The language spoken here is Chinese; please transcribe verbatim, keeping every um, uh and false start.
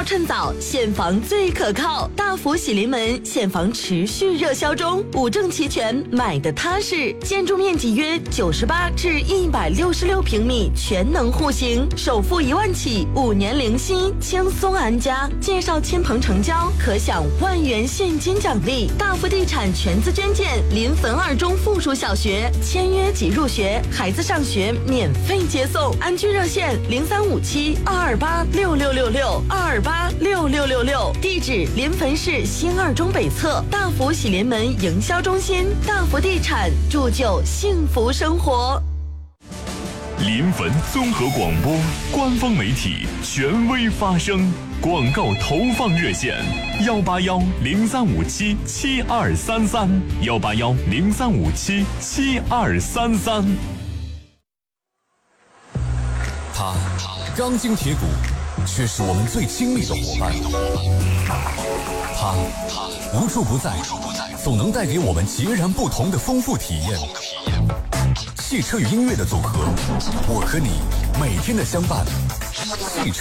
要趁早，现房最可靠。大福喜临门现房持续热销中，五证齐全，买的踏实。建筑面积约九十八至一百六十六平米，全能户型，首付一万起，五年零息，轻松安家。介绍亲朋成交，可享万元现金奖励。大福地产全资捐建临汾二中附属小学，签约即入学，孩子上学免费接送。安居热线零三五七二二八六六六六二二八六六六六，地址临汾市新二中北侧大福喜临门营销中心。大福地产铸就幸福生活。 临汾综合广播官方媒体，权威发声。广告投放热线：幺八幺零三五七七二三三，幺八幺零三五七七二三三。 他钢筋铁骨，却是我们最亲密的伙伴。他无处不在，总能带给我们截然不同的丰富体验。汽车与音乐的组合，我和你每天的相伴。汽车